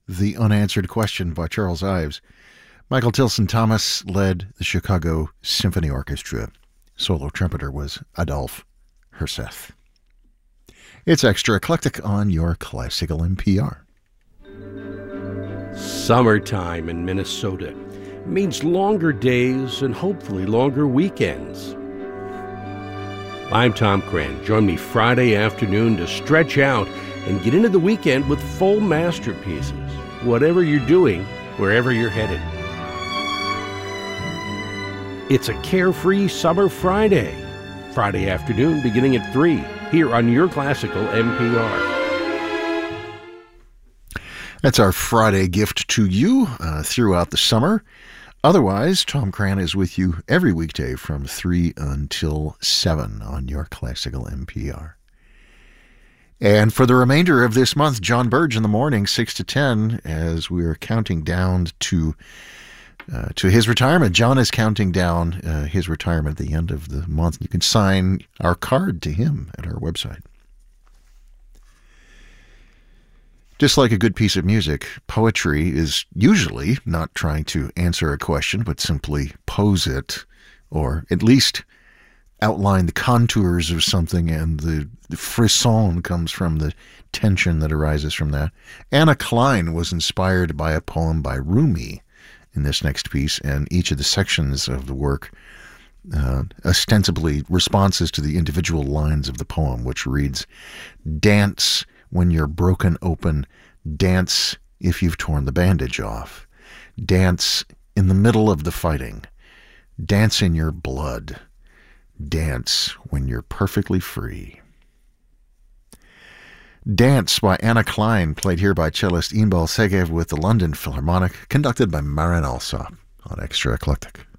The Unanswered Question by Charles Ives. Michael Tilson Thomas led the Chicago Symphony Orchestra. Solo trumpeter was Adolphe Herseth. It's Extra Eclectic on your Classical NPR. Summertime in Minnesota means longer days and hopefully longer weekends. I'm Tom Cran. Join me Friday afternoon to stretch out and get into the weekend with full masterpieces, whatever you're doing, wherever you're headed. It's a carefree summer Friday afternoon beginning at 3, here on your Classical NPR. That's our Friday gift to you throughout the summer. Otherwise, Tom Cran is with you every weekday from 3 until 7 on your Classical NPR. And for the remainder of this month, John Burge in the morning, 6 to 10, as we're counting down to his retirement. John is counting down his retirement at the end of the month. You can sign our card to him at our website. Just like a good piece of music, poetry is usually not trying to answer a question, but simply pose it, or at least outline the contours of something, and the frisson comes from the tension that arises from that. Anna Klein was inspired by a poem by Rumi in this next piece, and each of the sections of the work ostensibly responses to the individual lines of the poem, which reads, "Dance when you're broken open, dance if you've torn the bandage off, dance in the middle of the fighting, dance in your blood, dance when you're perfectly free." Dance by Anna Klein, played here by cellist Inbal Segev with the London Philharmonic, conducted by Marin Alsop on Extra Eclectic.